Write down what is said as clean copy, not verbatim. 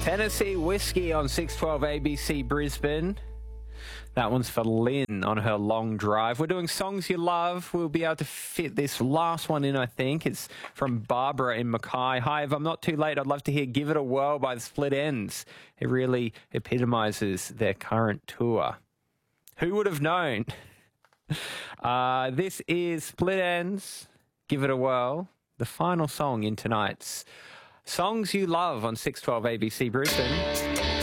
Tennessee Whiskey on 612 ABC Brisbane. That one's for Lynn on her long drive. We're doing songs you love. We'll be able to fit this last one in, I think. It's from Barbara in Mackay. Hi, if I'm not too late, I'd love to hear Give It a Whirl by the Split Enz. It really epitomises their current tour. Who would have known? This is Split Enz, Give It a Whirl, the final song in tonight's Songs You Love on 612 ABC Brisbane.